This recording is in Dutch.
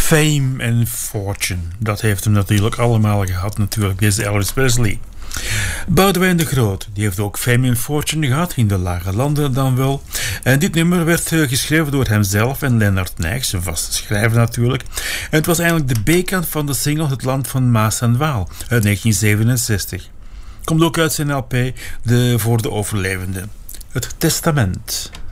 Fame and fortune. Dat heeft hem natuurlijk allemaal gehad, natuurlijk, deze Elvis Presley. Boudewijn de Groot, die heeft ook Fame and Fortune gehad, in de lage landen dan wel. En dit nummer werd geschreven door hemzelf en Lennart Nijgs, zijn vaste schrijver natuurlijk. En het was eigenlijk de B-kant van de single Het Land van Maas en Waal uit 1967. Komt ook uit zijn LP Voor de Overlevenden. Het Testament.